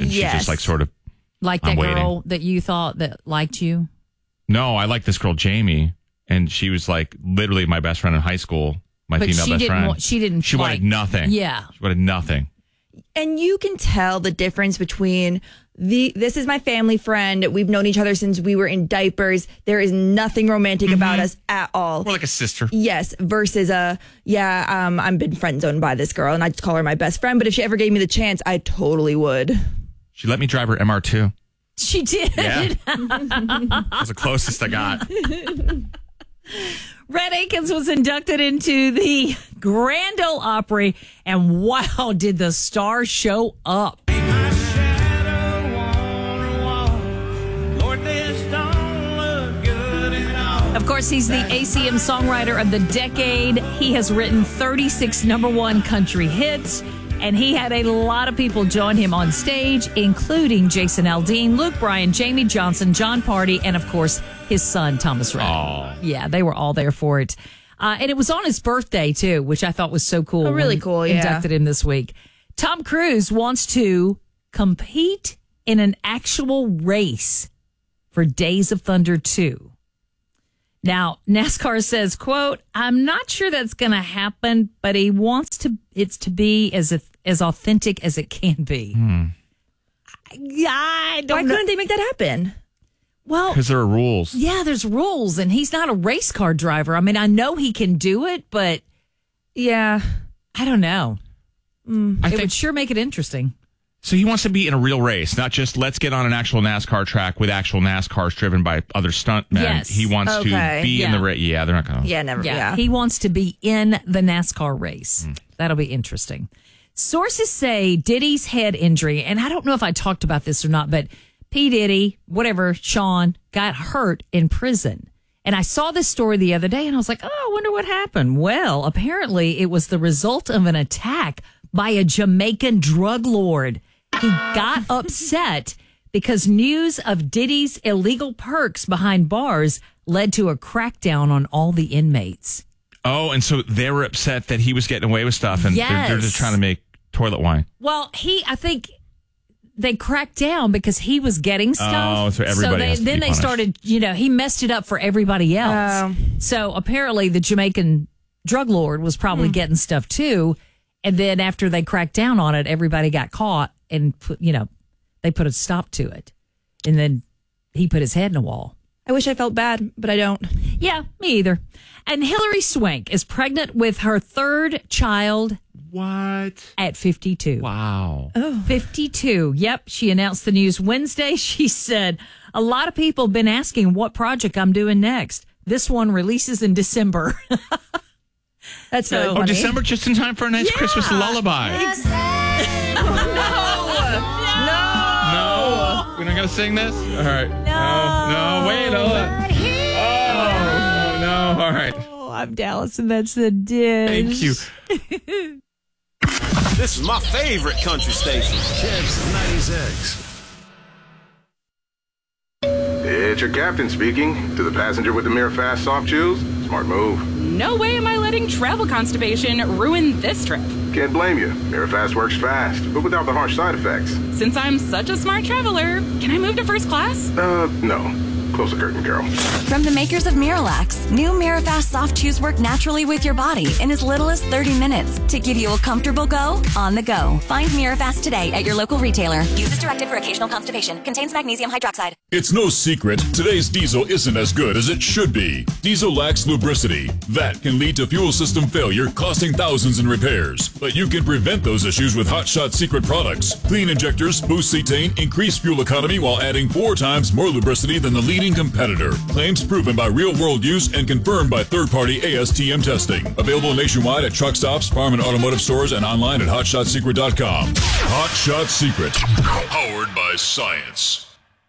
and she just like sort of like that girl that you thought that liked you. No, I like this girl Jamie, and she was like literally my best friend in high school. My female best friend. She wanted nothing. Yeah, she wanted nothing. And you can tell the difference between this is my family friend. We've known each other since we were in diapers. There is nothing romantic about us at all. More like a sister. Yes, versus I've been friend zoned by this girl and I just call her my best friend. But if she ever gave me the chance, I totally would. She let me drive her MR2. She did. Yeah. That was the closest I got. Rhett Akins was inducted into the Grand Ole Opry, and wow, did the star show up. Of course, he's the ACM Songwriter of the Decade. He has written 36 number one country hits, and he had a lot of people join him on stage, including Jason Aldean, Luke Bryan, Jamie Johnson, John Party, and, of course, his son, Thomas Rhett. Aww. Yeah, they were all there for it. And it was on his birthday, too, which I thought was so cool. Oh, really cool, yeah. Inducted him this week. Tom Cruise wants to compete in an actual race for Days of Thunder 2. Now, NASCAR says, quote, I'm not sure that's going to happen, but he wants it to be as authentic as it can be. I don't know. Why couldn't they make that happen? Well, because there are rules. Yeah, there's rules, and he's not a race car driver. I mean, I know he can do it, but yeah, I don't know. I think would sure make it interesting. So he wants to be in a real race, not just let's get on an actual NASCAR track with actual NASCARs driven by other stuntmen. Yes. He wants to be in the race. Yeah, they're not going to. Yeah, never. Yeah. He wants to be in the NASCAR race. That'll be interesting. Sources say Diddy's head injury, and I don't know if I talked about this or not, but P. Diddy, whatever, Sean, got hurt in prison. And I saw this story the other day, and I was like, oh, I wonder what happened. Well, apparently it was the result of an attack by a Jamaican drug lord. He got upset because news of Diddy's illegal perks behind bars led to a crackdown on all the inmates. Oh, and so they were upset that he was getting away with stuff, and they're just trying to make toilet wine. Well, I think they cracked down because he was getting stuff. Oh, so everybody has to be punished. Started, he messed it up for everybody else. So apparently the Jamaican drug lord was probably getting stuff too. And then after they cracked down on it, everybody got caught and they put a stop to it. And then he put his head in a wall. I wish I felt bad, but I don't. Yeah, me either. And Hilary Swank is pregnant with her third child. What? At 52. Wow. Oh. 52. Yep. She announced the news Wednesday. She said, a lot of people have been asking what project I'm doing next. This one releases in December. That's so funny. December, just in time for a nice Christmas lullaby. No. We're not going to sing this? All right. No. Wait, hold on. Oh, no. All right. Oh, I'm Dallas, and that's the dish. Thank you. This is my favorite country station. Kids 96. It's your captain speaking. To the passenger with the Mirror Fast soft chews, smart move. No way am I letting travel constipation ruin this trip. Can't blame you. Mirror Fast works fast, but without the harsh side effects. Since I'm such a smart traveler, can I move to first class? No. Close the curtain, girl. From the makers of Miralax, new Mirafast soft chews work naturally with your body in as little as 30 minutes to give you a comfortable go on the go. Find Mirafast today at your local retailer. Use as directed for occasional constipation. Contains magnesium hydroxide. It's no secret today's diesel isn't as good as it should be. Diesel lacks lubricity. That can lead to fuel system failure, costing thousands in repairs. But you can prevent those issues with Hot Shot Secret products. Clean injectors boost cetane, increase fuel economy while adding 4 times more lubricity than the leading competitor. Claims proven by real-world use and confirmed by third-party ASTM testing. Available nationwide at truck stops, farm and automotive stores, and online at hotshotsecret.com. Hot Shot Secret. Powered by science.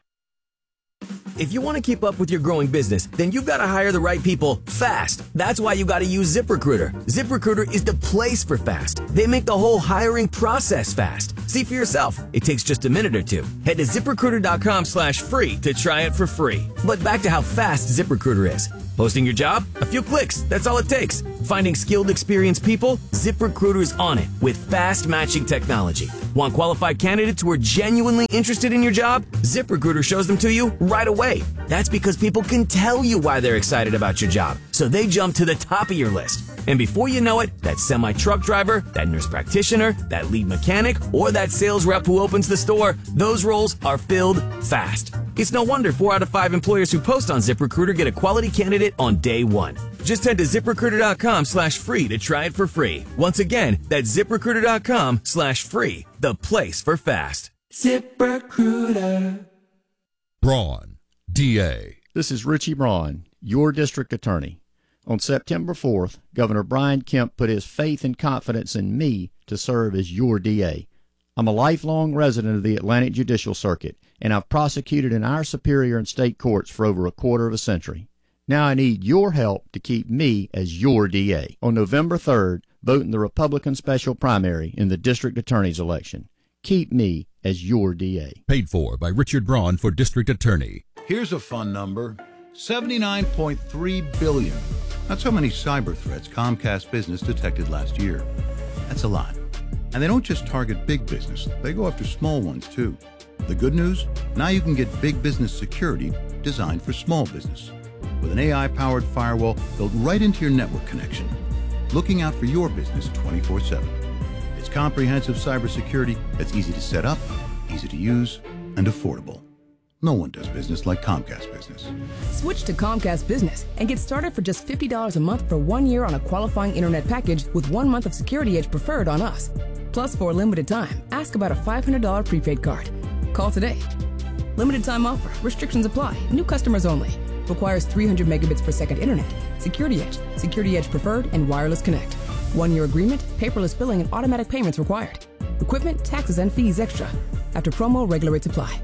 If you want to keep up with your growing business, then you've got to hire the right people fast. That's why you got to use ZipRecruiter. ZipRecruiter is the place for fast. They make the whole hiring process fast. See for yourself. It takes just a minute or two. Head to ZipRecruiter.com/free to try it for free. But back to how fast ZipRecruiter is. Posting your job? A few clicks. That's all it takes. Finding skilled, experienced people? ZipRecruiter's on it with fast matching technology. Want qualified candidates who are genuinely interested in your job? ZipRecruiter shows them to you right away. That's because people can tell you why they're excited about your job, so they jump to the top of your list. And before you know it, that semi-truck driver, that nurse practitioner, that lead mechanic, or that sales rep who opens the store, those roles are filled fast. It's no wonder 4 out of 5 employers who post on ZipRecruiter get a quality candidate on day one. Just head to ZipRecruiter.com/free to try it for free. Once again, that's ZipRecruiter.com/free, the place for fast. ZipRecruiter. Braun, DA. This is Richie Braun, your district attorney. On September 4th, Governor Brian Kemp put his faith and confidence in me to serve as your DA. I'm a lifelong resident of the Atlantic Judicial Circuit, and I've prosecuted in our superior and state courts for over a quarter of a century. Now I need your help to keep me as your DA. On November 3rd, vote in the Republican special primary in the district attorney's election. Keep me as your DA. Paid for by Richard Braun for district attorney. Here's a fun number. 79.3 billion. That's how many cyber threats Comcast Business detected last year. That's a lot. And they don't just target big business, they go after small ones too. The good news? Now you can get big business security designed for small business. With an AI-powered firewall built right into your network connection, looking out for your business 24/7. It's comprehensive cybersecurity that's easy to set up, easy to use, and affordable. No one does business like Comcast Business. Switch to Comcast Business and get started for just $50 a month for 1 year on a qualifying internet package with 1 month of Security Edge Preferred on us. Plus, for a limited time, ask about a $500 prepaid card. Call today. Limited time offer. Restrictions apply. New customers only. Requires 300 megabits per second internet. Security Edge, Security Edge Preferred, and Wireless Connect. 1 year agreement, paperless billing, and automatic payments required. Equipment, taxes, and fees extra. After promo, regular rates apply.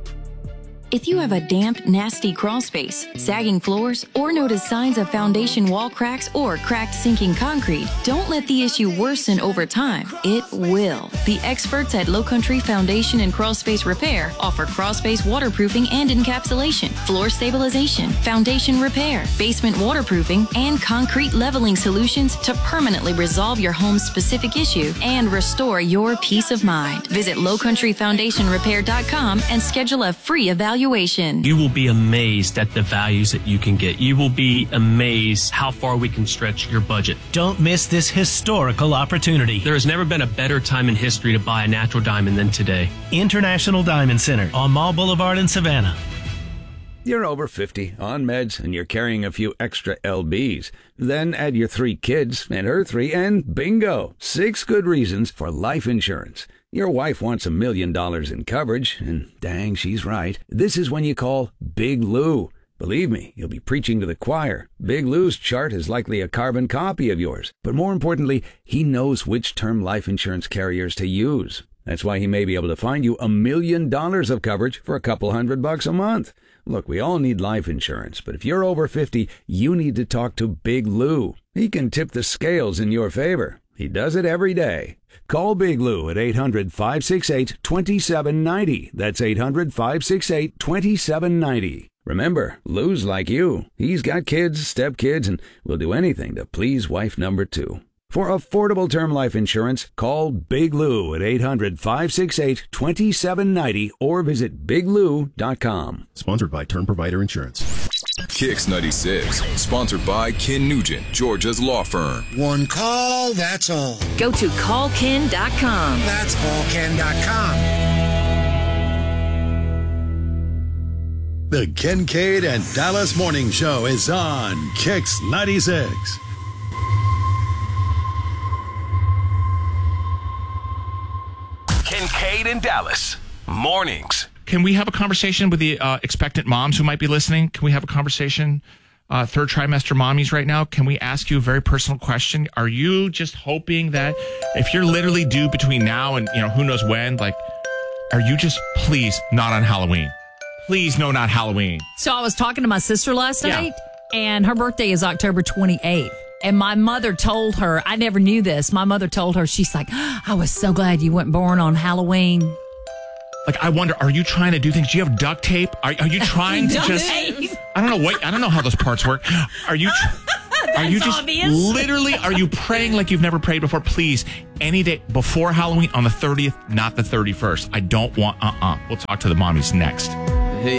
If you have a damp, nasty crawl space, sagging floors, or notice signs of foundation wall cracks or cracked sinking concrete, don't let the issue worsen over time. It will. The experts at Low Country Foundation and Crawl Space Repair offer crawl space waterproofing and encapsulation, floor stabilization, foundation repair, basement waterproofing, and concrete leveling solutions to permanently resolve your home's specific issue and restore your peace of mind. Visit lowcountryfoundationrepair.com and schedule a free evaluation. You will be amazed at the values that you can get. You will be amazed how far we can stretch your budget. Don't miss this historical opportunity. There has never been a better time in history to buy a natural diamond than today. International Diamond Center on Mall Boulevard in Savannah. You're over 50, on meds, and you're carrying a few extra LBs. Then add your 3 kids and her 3, and bingo, 6 good reasons for life insurance. Your wife wants $1 million in coverage, and dang, she's right. This is when you call Big Lou. Believe me, you'll be preaching to the choir. Big Lou's chart is likely a carbon copy of yours. But more importantly, he knows which term life insurance carriers to use. That's why he may be able to find you $1 million of coverage for a couple $100 a month. Look, we all need life insurance, but if you're over 50, you need to talk to Big Lou. He can tip the scales in your favor. He does it every day. Call Big Lou at 800-568-2790. That's 800-568-2790. Remember, Lou's like you. He's got kids, stepkids, and will do anything to please wife number 2. For affordable term life insurance, call Big Lou at 800-568-2790 or visit biglou.com. Sponsored by Term Provider Insurance. Kicks 96, sponsored by Ken Nugent, Georgia's law firm. One call, that's all. Go to callken.com. That's callken.com. The Kincaid and Dallas Morning Show is on Kicks 96. Kincaid and Dallas mornings. Can we have a conversation with the expectant moms who might be listening? Can we have a conversation? Third trimester mommies right now, can we ask you a very personal question? Are you just hoping that if you're literally due between now and, who knows when, are you just, please, not on Halloween? Please, no, not Halloween. So I was talking to my sister last night, and her birthday is October 28th. And my mother told her, I never knew this. My mother told her, she's like, I was so glad you weren't born on Halloween. I wonder, are you trying to do things? Do you have duct tape? Are you trying to just... I don't know how those parts work. Are you... Are you just obvious. literally, are you praying like you've never prayed before? Please, any day before Halloween on the 30th, not the 31st. I don't want, We'll talk to the mommies next.